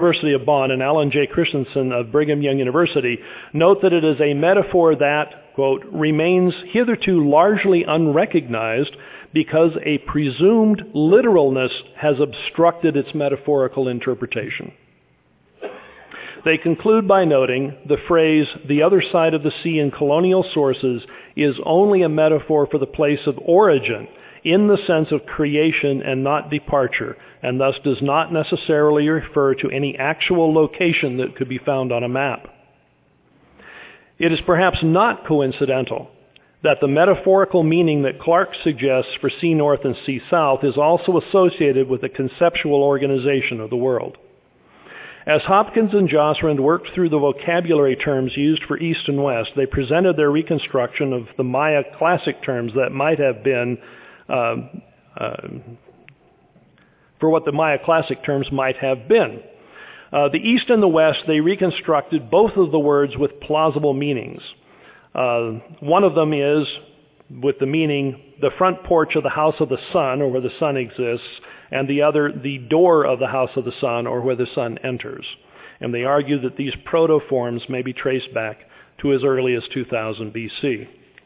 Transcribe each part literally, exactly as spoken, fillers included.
University of Bonn and Alan J. Christensen of Brigham Young University note that it is a metaphor that, quote, remains hitherto largely unrecognized because a presumed literalness has obstructed its metaphorical interpretation. They conclude by noting the phrase, the other side of the sea in colonial sources, is only a metaphor for the place of origin in the sense of creation and not departure, and thus does not necessarily refer to any actual location that could be found on a map. It is perhaps not coincidental that the metaphorical meaning that Clark suggests for sea north and sea south is also associated with the conceptual organization of the world. As Hopkins and Josrand worked through the vocabulary terms used for east and west, they presented their reconstruction of the Maya classic terms that might have been, uh, uh, for what the Maya classic terms might have been. Uh, the east and the west, they reconstructed both of the words with plausible meanings. Uh, one of them is with the meaning the front porch of the house of the sun, or where the sun exists, and the other, the door of the house of the sun, or where the sun enters. And they argue that these proto-forms may be traced back to as early as two thousand B C.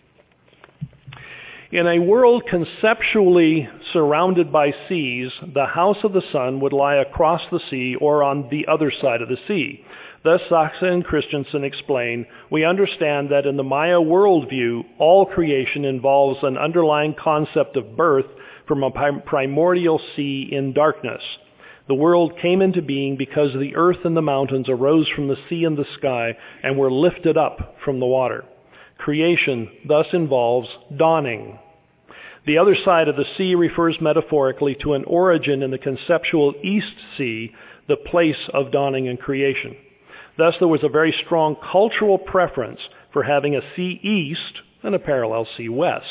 In a world conceptually surrounded by seas, the house of the sun would lie across the sea or on the other side of the sea. Thus, Saxe and Christensen explain, we understand that in the Maya worldview, all creation involves an underlying concept of birth from a primordial sea in darkness. The world came into being because the earth and the mountains arose from the sea and the sky and were lifted up from the water. Creation thus involves dawning. The other side of the sea refers metaphorically to an origin in the conceptual East Sea, the place of dawning and creation. Thus, there was a very strong cultural preference for having a sea east and a parallel sea west.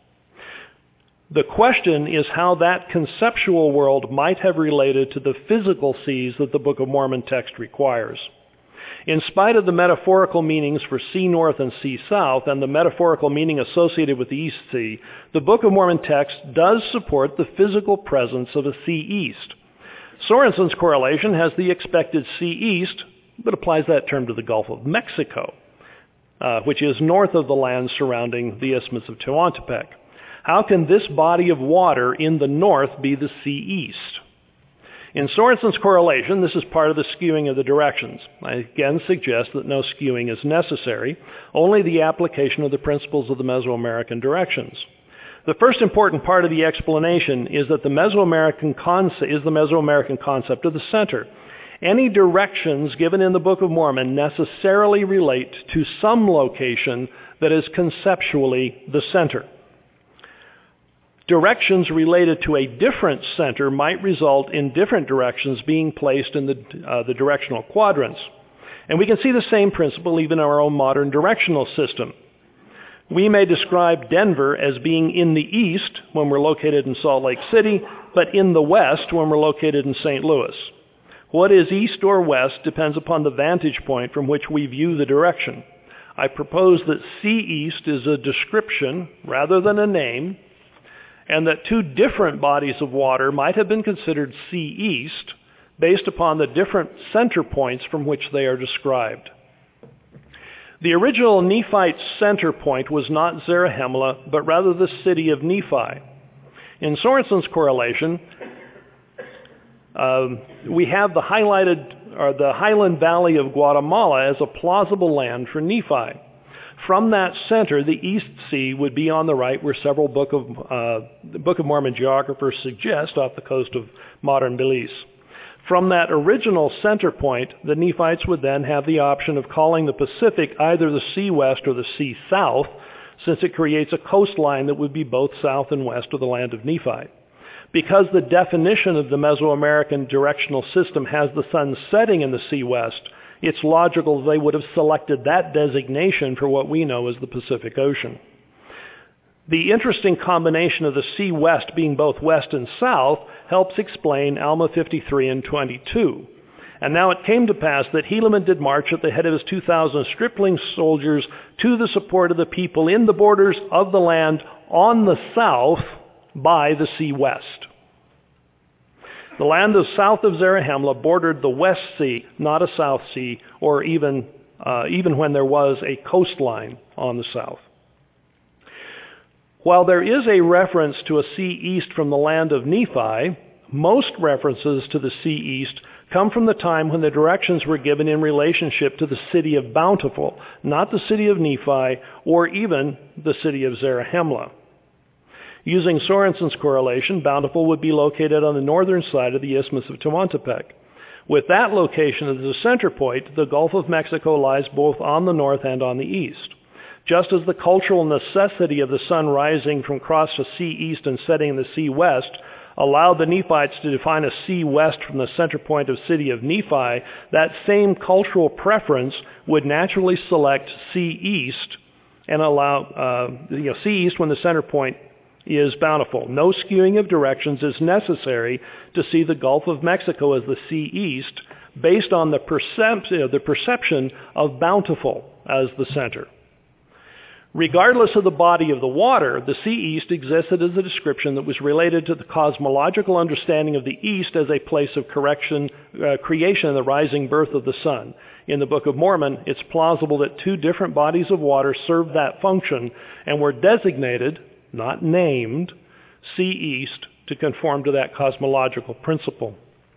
The question is how that conceptual world might have related to the physical seas that the Book of Mormon text requires. In spite of the metaphorical meanings for sea north and sea south and the metaphorical meaning associated with the East Sea, the Book of Mormon text does support the physical presence of a sea east. Sorensen's correlation has the expected sea east, but applies that term to the Gulf of Mexico, uh, which is north of the land surrounding the Isthmus of Tehuantepec. How can this body of water in the north be the sea east? In Sorensen's correlation, this is part of the skewing of the directions. I again suggest that no skewing is necessary, only the application of the principles of the Mesoamerican directions. The first important part of the explanation is that the Mesoamerican concept is the Mesoamerican concept of the center. Any directions given in the Book of Mormon necessarily relate to some location that is conceptually the center. Directions related to a different center might result in different directions being placed in the, uh, the directional quadrants. And we can see the same principle even in our own modern directional system. We may describe Denver as being in the east when we're located in Salt Lake City, but in the west when we're located in Saint Louis. What is east or west depends upon the vantage point from which we view the direction. I propose that sea east is a description rather than a name, and that two different bodies of water might have been considered sea east based upon the different center points from which they are described. The original Nephite center point was not Zarahemla, but rather the city of Nephi. In Sorensen's correlation, uh, we have the highlighted, or the Highland Valley of Guatemala as a plausible land for Nephi. From that center, the East Sea would be on the right, where several Book of, uh, Book of Mormon geographers suggest off the coast of modern Belize. From that original center point, the Nephites would then have the option of calling the Pacific either the Sea West or the Sea South, since it creates a coastline that would be both south and west of the land of Nephi. Because the definition of the Mesoamerican directional system has the sun setting in the Sea West, it's logical they would have selected that designation for what we know as the Pacific Ocean. The interesting combination of the Sea West being both west and south helps explain Alma fifty-three and twenty-two. And now it came to pass that Helaman did march at the head of his two thousand stripling soldiers to the support of the people in the borders of the land on the south by the Sea West. The land of south of Zarahemla bordered the West Sea, not a South Sea, or even, uh, even when there was a coastline on the south. While there is a reference to a sea east from the land of Nephi, most references to the sea east come from the time when the directions were given in relationship to the city of Bountiful, not the city of Nephi or even the city of Zarahemla. Using Sorensen's correlation, Bountiful would be located on the northern side of the Isthmus of Tehuantepec. With that location as the center point, the Gulf of Mexico lies both on the north and on the east. Just as the cultural necessity of the sun rising from across the sea east and setting in the sea west allowed the Nephites to define a sea west from the center point of city of Nephi, that same cultural preference would naturally select sea east and allow, uh, you know, sea east when the center point is Bountiful. No skewing of directions is necessary to see the Gulf of Mexico as the sea east based on the, percep- uh, the perception of Bountiful as the center. Regardless of the body of the water, the sea east existed as a description that was related to the cosmological understanding of the east as a place of correction, uh, creation and the rising birth of the sun. In the Book of Mormon, it's plausible that two different bodies of water served that function and were designated, not named, sea east to conform to that cosmological principle.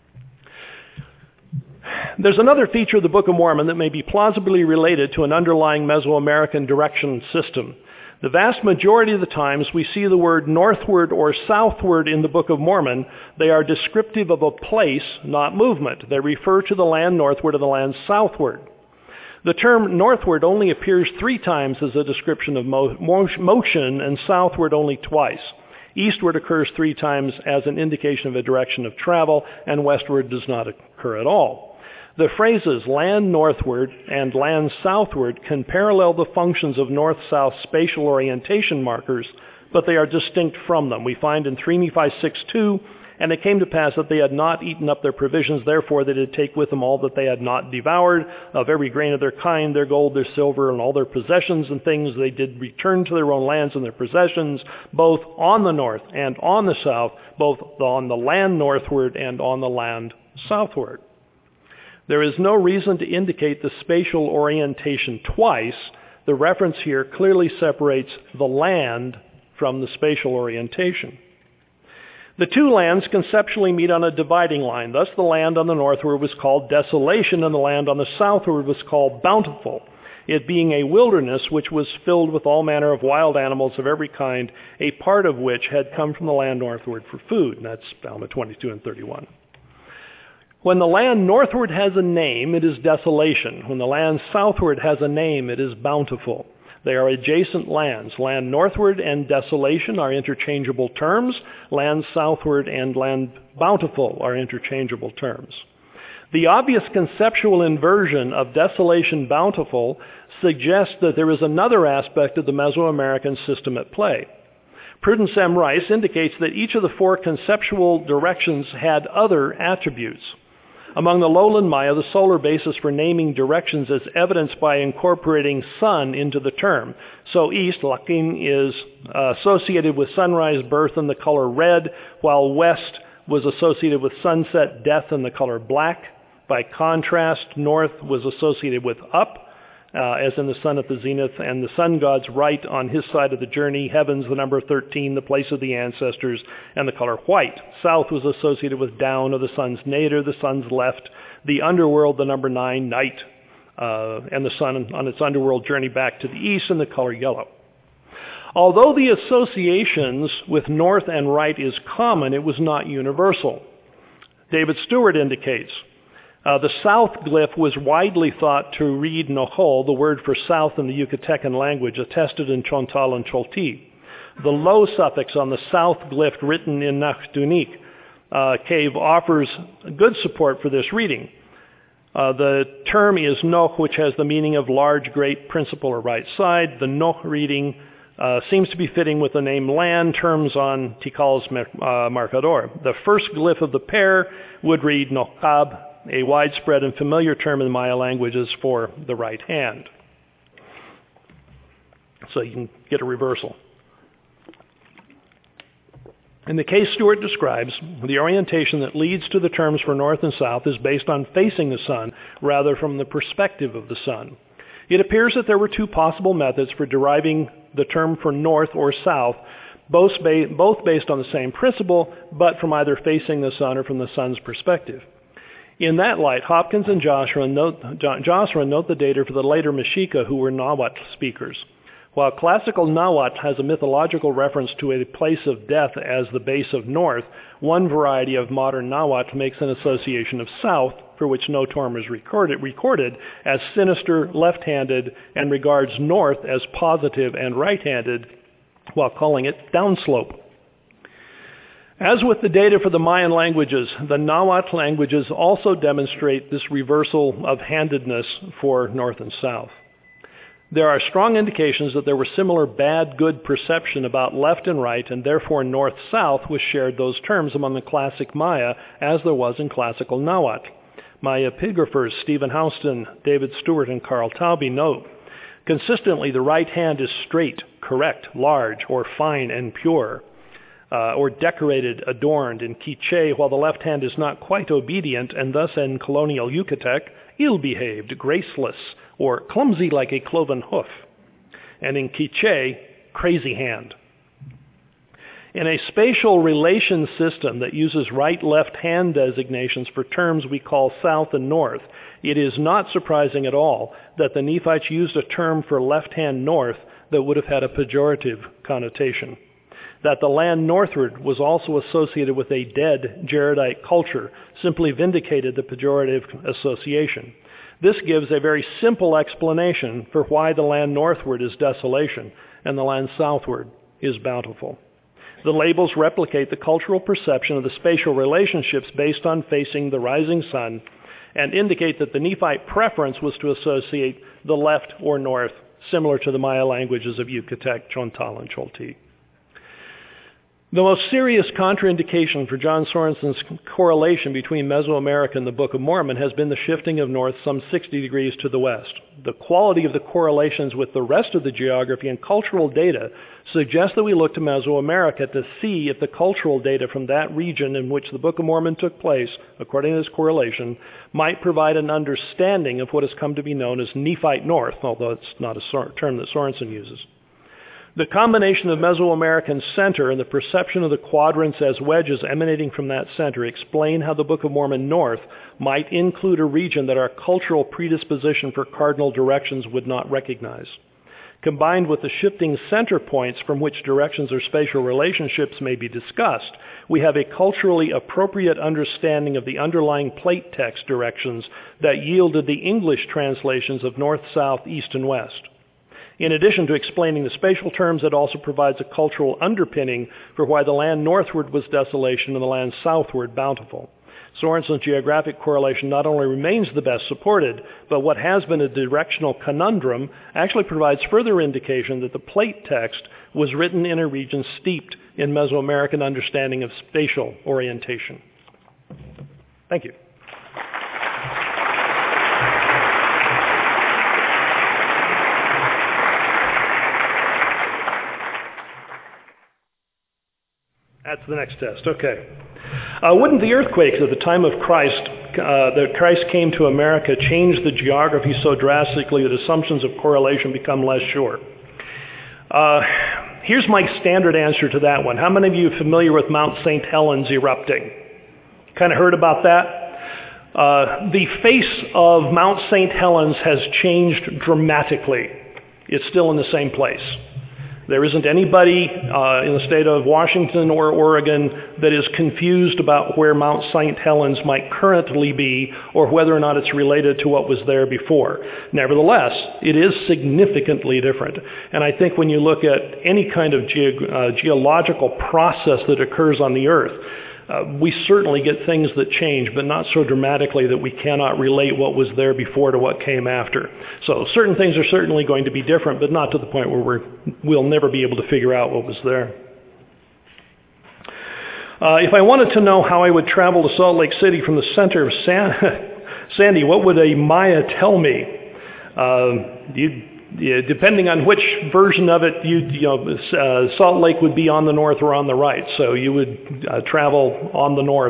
There's another feature of the Book of Mormon that may be plausibly related to an underlying Mesoamerican direction system. The vast majority of the times we see the word northward or southward in the Book of Mormon, they are descriptive of a place, not movement. They refer to the land northward and the land southward. The term northward only appears three times as a description of mo- motion and southward only twice. Eastward occurs three times as an indication of a direction of travel, and westward does not occur at all. The phrases land northward and land southward can parallel the functions of north-south spatial orientation markers, but they are distinct from them. We find in three Nephi six two, and it came to pass that they had not eaten up their provisions, therefore they did take with them all that they had not devoured, of every grain of their kind, their gold, their silver, and all their possessions and things. They did return to their own lands and their possessions, both on the north and on the south, both on the land northward and on the land southward. There is no reason to indicate the spatial orientation twice. The reference here clearly separates the land from the spatial orientation. The two lands conceptually meet on a dividing line. Thus, the land on the northward was called Desolation, and the land on the southward was called Bountiful, it being a wilderness which was filled with all manner of wild animals of every kind, a part of which had come from the land northward for food. And that's Alma twenty-two and thirty-one. When the land northward has a name, it is Desolation. When the land southward has a name, it is Bountiful. They are adjacent lands. Land northward and Desolation are interchangeable terms. Land southward and land Bountiful are interchangeable terms. The obvious conceptual inversion of Desolation Bountiful suggests that there is another aspect of the Mesoamerican system at play. Prudence M. Rice indicates that each of the four conceptual directions had other attributes. Among the lowland Maya, the solar basis for naming directions is evidenced by incorporating sun into the term. So east, Lakin, is uh, associated with sunrise, birth, and the color red, while west was associated with sunset, death, and the color black. By contrast, north was associated with up, uh, as in the sun at the zenith, and the sun god's right on his side of the journey, heavens, the number thirteen, the place of the ancestors, and the color white. South was associated with down, of the sun's nadir, the sun's left, the underworld, the number nine, night, uh, and the sun on its underworld journey back to the east, and the color yellow. Although the associations with north and right is common, it was not universal. David Stewart indicates, Uh, the south glyph was widely thought to read Nohol, the word for south in the Yucatecan language, attested in Chontal and Cholti. The low suffix on the south glyph written in Nachdunik uh, cave offers good support for this reading. Uh, the term is Noh, which has the meaning of large, great, principal, or right side. The Noh reading uh, seems to be fitting with the name land, terms on Tikal's uh, Marcador. The first glyph of the pair would read Nohkab, a widespread and familiar term in Maya languages for the right hand. So you can get a reversal. In the case Stewart describes, the orientation that leads to the terms for north and south is based on facing the sun rather from the perspective of the sun. It appears that there were two possible methods for deriving the term for north or south, both, ba- both based on the same principle, but from either facing the sun or from the sun's perspective. In that light, Hopkins and Joshua note, Joshua note the data for the later Mexica, who were Nahuatl speakers. While classical Nahuatl has a mythological reference to a place of death as the base of north, one variety of modern Nahuatl makes an association of south, for which no term is recorded, recorded as sinister, left-handed, and regards north as positive and right-handed, while calling it downslope. As with the data for the Mayan languages, the Nahuatl languages also demonstrate this reversal of handedness for north and south. There are strong indications that there were similar bad-good perception about left and right, and therefore north-south was shared those terms among the classic Maya as there was in classical Nahuatl. Maya epigraphers Stephen Houston, David Stewart, and Carl Taube note, consistently the right hand is straight, correct, large, or fine and pure, uh, or decorated, adorned in Quiche, while the left hand is not quite obedient, and thus in colonial Yucatec, ill-behaved, graceless, or clumsy like a cloven hoof, and in Quiche, crazy hand. In a spatial relation system that uses right-left hand designations for terms we call south and north, it is not surprising at all that the Nephites used a term for left-hand north that would have had a pejorative connotation. That the land northward was also associated with a dead Jaredite culture simply vindicated the pejorative association. This gives a very simple explanation for why the land northward is desolation and the land southward is bountiful. The labels replicate the cultural perception of the spatial relationships based on facing the rising sun and indicate that the Nephite preference was to associate the left or north, similar to the Maya languages of Yucatec, Chontal, and Cholti. The most serious contraindication for John Sorensen's correlation between Mesoamerica and the Book of Mormon has been the shifting of north some sixty degrees to the west. The quality of the correlations with the rest of the geography and cultural data suggests that we look to Mesoamerica to see if the cultural data from that region in which the Book of Mormon took place, according to this correlation, might provide an understanding of what has come to be known as Nephite North, although it's not a term that Sorensen uses. The combination of Mesoamerican center and the perception of the quadrants as wedges emanating from that center explain how the Book of Mormon North might include a region that our cultural predisposition for cardinal directions would not recognize. Combined with the shifting center points from which directions or spatial relationships may be discussed, we have a culturally appropriate understanding of the underlying plate text directions that yielded the English translations of north, south, east, and west. In addition to explaining the spatial terms, it also provides a cultural underpinning for why the land northward was desolation and the land southward bountiful. Sorensen's geographic correlation not only remains the best supported, but what has been a directional conundrum actually provides further indication that the plate text was written in a region steeped in Mesoamerican understanding of spatial orientation. Thank you. That's the next test. Okay. Uh, wouldn't the earthquakes at the time of Christ, uh, that Christ came to America, change the geography so drastically that assumptions of correlation become less sure? Uh, here's my standard answer to that one. How many of you are familiar with Mount Saint Helens erupting? Kind of heard about that? Uh, the face of Mount Saint Helens has changed dramatically. It's still in the same place. There isn't anybody uh, in the state of Washington or Oregon that is confused about where Mount Saint Helens might currently be or whether or not it's related to what was there before. Nevertheless, it is significantly different. And I think when you look at any kind of ge- uh, geological process that occurs on the Earth, Uh, we certainly get things that change, but not so dramatically that we cannot relate what was there before to what came after. So certain things are certainly going to be different, but not to the point where we're, we'll never be able to figure out what was there. Uh, if I wanted to know how I would travel to Salt Lake City from the center of San- Sandy, what would a Maya tell me? Uh, you'd yeah, depending on which version of it, you, you know, uh, Salt Lake would be on the north or on the right. So you would uh, travel on the north.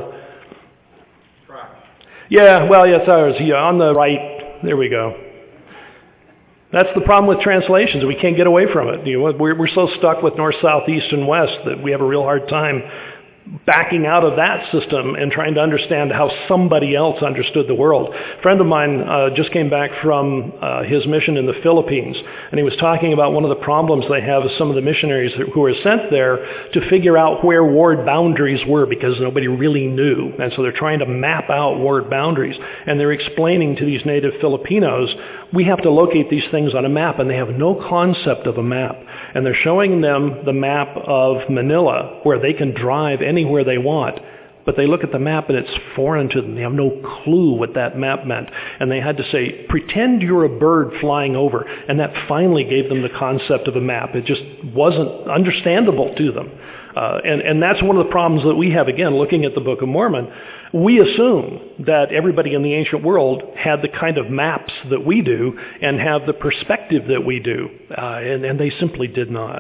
Yeah, well, yes, ours. Yeah, on the right. There we go. That's the problem with translations. We can't get away from it. You know, we're, we're so stuck with north, south, east, and west that we have a real hard time backing out of that system and trying to understand how somebody else understood the world. A friend of mine uh, just came back from uh, his mission in the Philippines, and he was talking about one of the problems they have with some of the missionaries who were sent there to figure out where ward boundaries were, because nobody really knew. And so they're trying to map out ward boundaries. And they're explaining to these native Filipinos, we have to locate these things on a map, and they have no concept of a map. And they're showing them the map of Manila, where they can drive anywhere they want. But they look at the map and it's foreign to them. They have no clue what that map meant. And they had to say, pretend you're a bird flying over. And that finally gave them the concept of a map. It just wasn't understandable to them. Uh, and, and that's one of the problems that we have, again, looking at the Book of Mormon. We assume that everybody in the ancient world had the kind of maps that we do and have the perspective that we do. Uh, and, and they simply did not.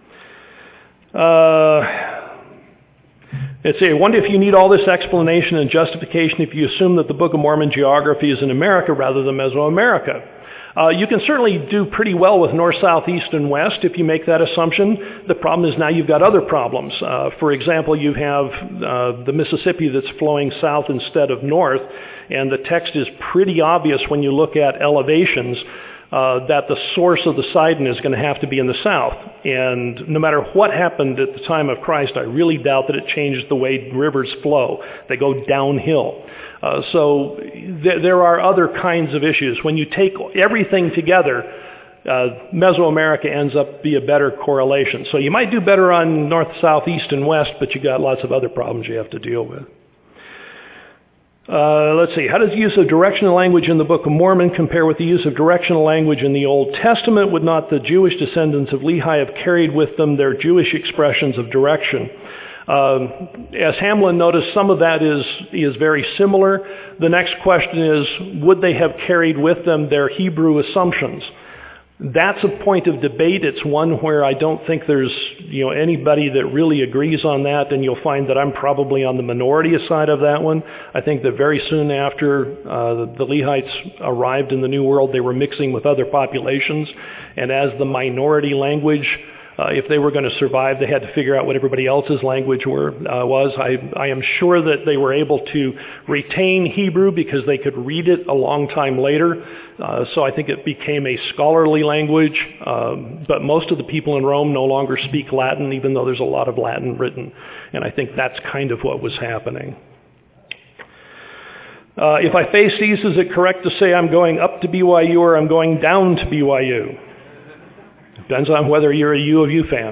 Uh... Let's see, I wonder if you need all this explanation and justification if you assume that the Book of Mormon geography is in America rather than Mesoamerica. Uh, you can certainly do pretty well with north, south, east, and west if you make that assumption. The problem is now you've got other problems. Uh, for example, you have uh, the Mississippi that's flowing south instead of north, and the text is pretty obvious when you look at elevations Uh, that the source of the Sidon is going to have to be in the south. And no matter what happened at the time of Christ, I really doubt that it changed the way rivers flow. They go downhill. Uh, so th- there are other kinds of issues. When you take everything together, uh, Mesoamerica ends up be a better correlation. So you might do better on north, south, east, and west, but you got lots of other problems you have to deal with. Uh, let's see, how does the use of directional language in the Book of Mormon compare with the use of directional language in the Old Testament? Would not the Jewish descendants of Lehi have carried with them their Jewish expressions of direction? Uh, as Hamlin noticed, some of that is, is very similar. The next question is, would they have carried with them their Hebrew assumptions? That's a point of debate. It's one where I don't think there's you know anybody that really agrees on that, and you'll find that I'm probably on the minority side of that one. I think that very soon after uh, the Lehites arrived in the New World, they were mixing with other populations, and as the minority language, Uh, if they were going to survive, they had to figure out what everybody else's language were, uh, was. I, I am sure that they were able to retain Hebrew because they could read it a long time later. Uh, so I think it became a scholarly language. Um, but most of the people in Rome no longer speak Latin, even though there's a lot of Latin written. And I think that's kind of what was happening. Uh, if I face these, is it correct to say I'm going up to B Y U or I'm going down to B Y U? Depends on whether you're a U of U fan.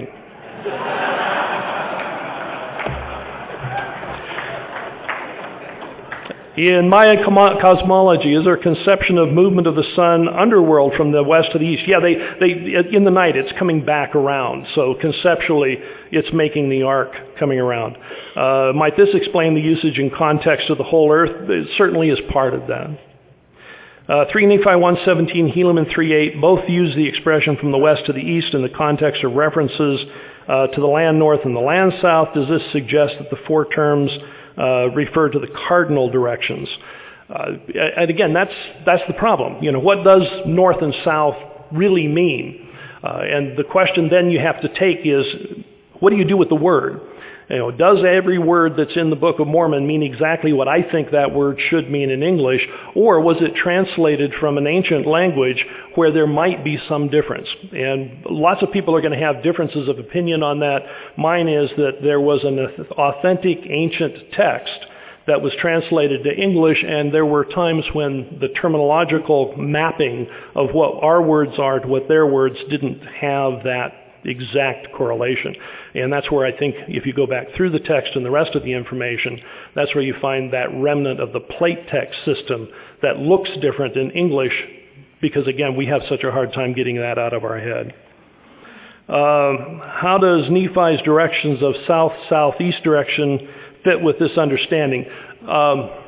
In Maya cosmology, is there a conception of movement of the sun underworld from the west to the east? Yeah, they, they in the night it's coming back around. So conceptually, it's making the arc coming around. Uh, might this explain the usage and context of the whole earth? It certainly is part of that. Uh, three Nephi one seventeen, Helaman three eight, both use the expression from the west to the east in the context of references uh, to the land north and the land south. Does this suggest that the four terms uh, refer to the cardinal directions? Uh, and again, that's that's the problem. You know, what does north and south really mean? Uh, and the question then you have to take is, what do you do with the word? You know, does every word that's in the Book of Mormon mean exactly what I think that word should mean in English, or was it translated from an ancient language where there might be some difference? And lots of people are going to have differences of opinion on that. Mine is that there was an authentic ancient text that was translated to English, and there were times when the terminological mapping of what our words are to what their words didn't have that exact correlation. And that's where I think if you go back through the text and the rest of the information, that's where you find that remnant of the plate text system that looks different in English because, again, we have such a hard time getting that out of our head. Um, how does Nephi's directions of south-southeast direction fit with this understanding? Um,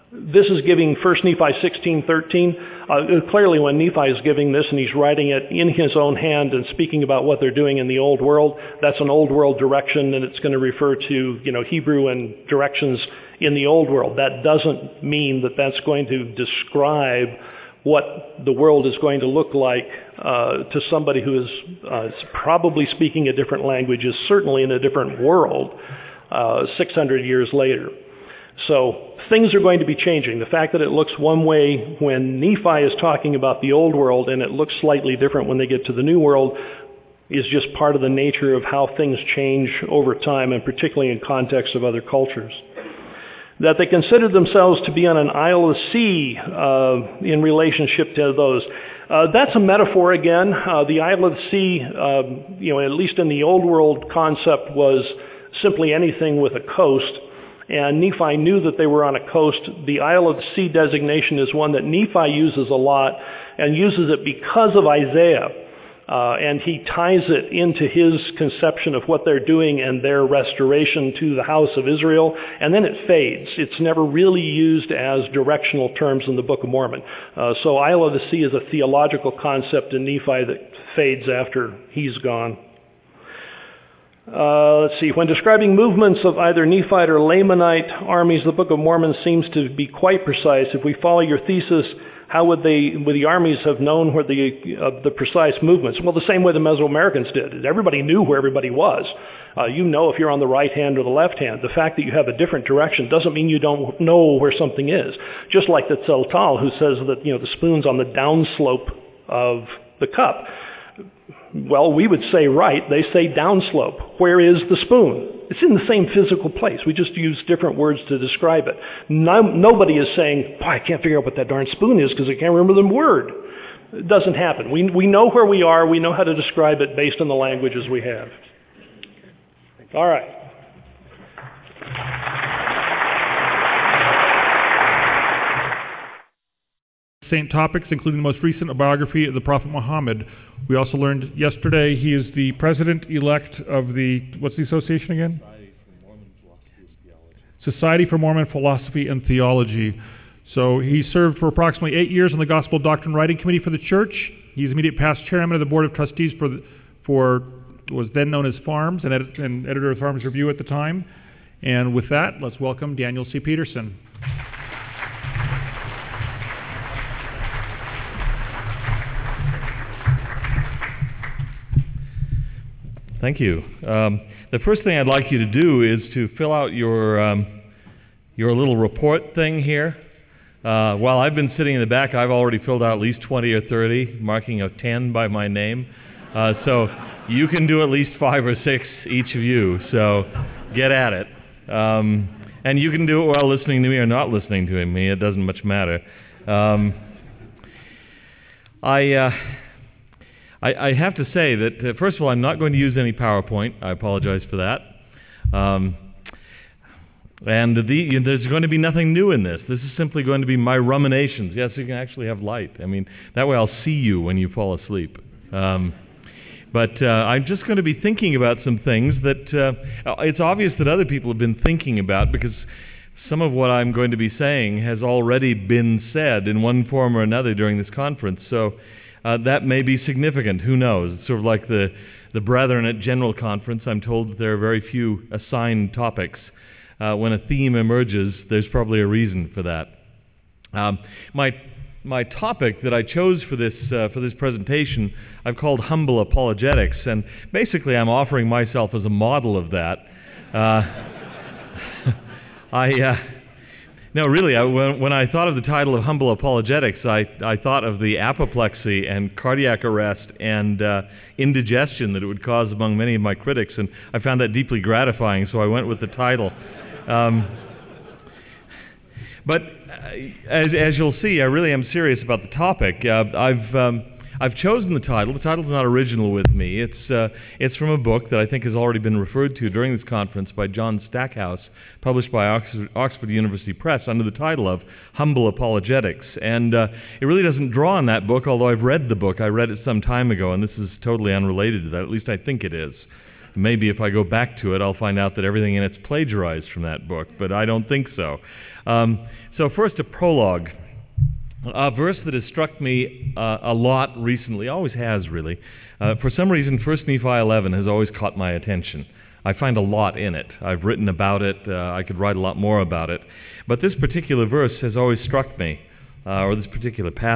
This is giving First Nephi sixteen thirteen. Uh, clearly when Nephi is giving this and he's writing it in his own hand and speaking about what they're doing in the old world, that's an old world direction, and it's going to refer to, you know, Hebrew and directions in the old world. That doesn't mean that that's going to describe what the world is going to look like uh, to somebody who is uh, probably speaking a different language, is certainly in a different world uh, six hundred years later. So things are going to be changing. The fact that it looks one way when Nephi is talking about the old world and it looks slightly different when they get to the new world is just part of the nature of how things change over time, and particularly in context of other cultures. That they considered themselves to be on an isle of the sea uh, in relationship to those. Uh, that's a metaphor again. Uh, the isle of the sea, uh, you know, at least in the old world concept, was simply anything with a coast. And Nephi knew that they were on a coast. The Isle of the Sea designation is one that Nephi uses a lot, and uses it because of Isaiah. Uh, and he ties it into his conception of what they're doing and their restoration to the house of Israel, and then it fades. It's never really used as directional terms in the Book of Mormon. Uh, so Isle of the Sea is a theological concept in Nephi that fades after he's gone. Uh, let's see, when describing movements of either Nephite or Lamanite armies, the Book of Mormon seems to be quite precise. If we follow your thesis, how would they, would the armies have known where the uh, the precise movements? Well, the same way the Mesoamericans did. Everybody knew where everybody was. Uh, you know if you're on the right hand or the left hand. The fact that you have a different direction doesn't mean you don't know where something is. Just like the Tzeltal, who says that, you know, the spoon's on the downslope of the cup. Well, we would say right, they say downslope. Where is the spoon? It's in the same physical place. We just use different words to describe it. No, nobody is saying, boy, I can't figure out what that darn spoon is because I can't remember the word. It doesn't happen. We, we know where we are. We know how to describe it based on the languages we have. All right. Saint topics, including the most recent biography of the Prophet Muhammad. We also learned yesterday he is the president-elect of the, what's the association again? Society for Mormon Philosophy and Theology. So he served for approximately eight years on the Gospel Doctrine Writing Committee for the Church. He's immediate past chairman of the Board of Trustees for, the, for what was then known as Farms, and, edit, and editor of Farms Review at the time. And with that, let's welcome Daniel C. Peterson. Thank you. Um, the first thing I'd like you to do is to fill out your um, your little report thing here. Uh, while I've been sitting in the back, I've already filled out at least twenty or thirty, marking a ten by my name. Uh, so you can do at least five or six, each of you. So get at it. Um, and you can do it while listening to me or not listening to me. It doesn't much matter. Um, I... Uh, I, I have to say that, uh, first of all, I'm not going to use any PowerPoint. I apologize for that. Um, and the, you know, there's going to be nothing new in this. This is simply going to be my ruminations. Yes, you can actually have light. I mean, that way I'll see you when you fall asleep. Um, but uh, I'm just going to be thinking about some things that uh, it's obvious that other people have been thinking about, because some of what I'm going to be saying has already been said in one form or another during this conference. So Uh, that may be significant. Who knows? It's sort of like the, the brethren at General Conference. I'm told that there are very few assigned topics. Uh, when a theme emerges, there's probably a reason for that. Um, my my topic that I chose for this uh, for this presentation, I've called Humble Apologetics, and basically I'm offering myself as a model of that. Uh, I. Uh, No, really, I, when, when I thought of the title of Humble Apologetics, I, I thought of the apoplexy and cardiac arrest and uh, indigestion that it would cause among many of my critics, and I found that deeply gratifying, so I went with the title. Um, but uh, as, as you'll see, I really am serious about the topic. Uh, I've... Um, I've chosen the title. The title's not original with me. It's uh, it's from a book that I think has already been referred to during this conference by John Stackhouse, published by Oxford, Oxford University Press under the title of Humble Apologetics. And uh, it really doesn't draw on that book, although I've read the book. I read it some time ago, and this is totally unrelated to that. At least I think it is. Maybe if I go back to it, I'll find out that everything in it's plagiarized from that book, but I don't think so. Um, So first, a prologue. A verse that has struck me uh, a lot recently, always has really. Uh, for some reason, First Nephi eleven has always caught my attention. I find a lot in it. I've written about it. Uh, I could write a lot more about it. But this particular verse has always struck me, uh, or this particular passage.